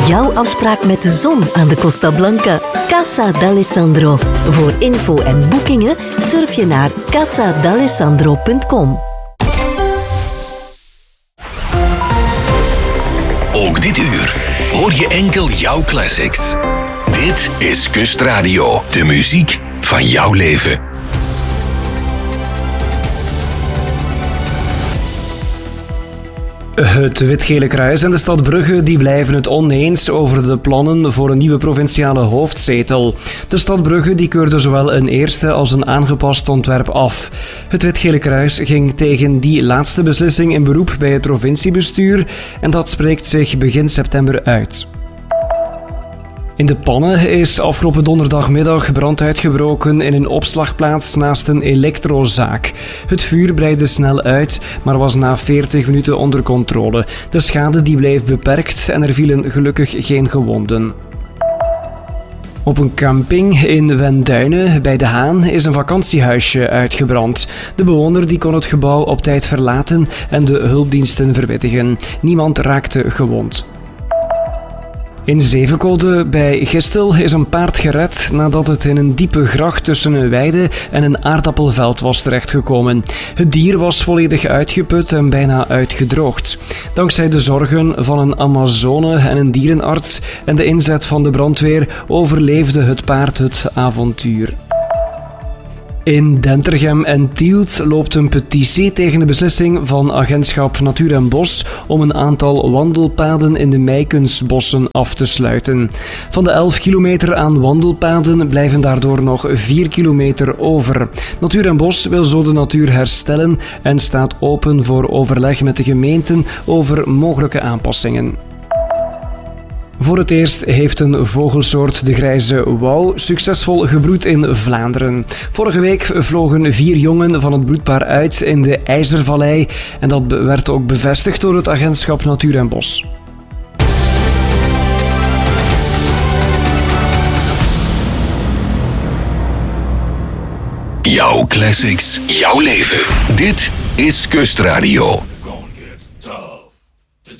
Jouw afspraak met de zon aan de Costa Blanca. Casa d'Alessandro. Voor info en boekingen surf je naar casadalessandro.com. Ook dit uur hoor je enkel jouw classics. Dit is Kustradio, de muziek van jouw leven. Het Wit-Gele Kruis en de stad Brugge die blijven het oneens over de plannen voor een nieuwe provinciale hoofdzetel. De stad Brugge die keurde zowel een eerste als een aangepast ontwerp af. Het Wit-Gele Kruis ging tegen die laatste beslissing in beroep bij het provinciebestuur en dat spreekt zich begin september uit. In de Pannen is afgelopen donderdagmiddag brand uitgebroken in een opslagplaats naast een elektrozaak. Het vuur breidde snel uit, maar was na 40 minuten onder controle. De schade die bleef beperkt en er vielen gelukkig geen gewonden. Op een camping in Wenduinen bij De Haan is een vakantiehuisje uitgebrand. De bewoner die kon het gebouw op tijd verlaten en de hulpdiensten verwittigen. Niemand raakte gewond. In Zevenkolde bij Gistel is een paard gered nadat het in een diepe gracht tussen een weide en een aardappelveld was terechtgekomen. Het dier was volledig uitgeput en bijna uitgedroogd. Dankzij de zorgen van een Amazone en een dierenarts en de inzet van de brandweer overleefde het paard het avontuur. In Dentergem en Tielt loopt een petitie tegen de beslissing van Agentschap Natuur en Bos om een aantal wandelpaden in de Meikensbossen af te sluiten. Van de 11 kilometer aan wandelpaden blijven daardoor nog 4 kilometer over. Natuur en Bos wil zo de natuur herstellen en staat open voor overleg met de gemeenten over mogelijke aanpassingen. Voor het eerst heeft een vogelsoort, de grijze wouw, succesvol gebroed in Vlaanderen. Vorige week vlogen 4 jongen van het broedpaar uit in de IJzervallei en dat werd ook bevestigd door het Agentschap Natuur en Bos. Jouw classics, jouw leven. Dit is Kustradio.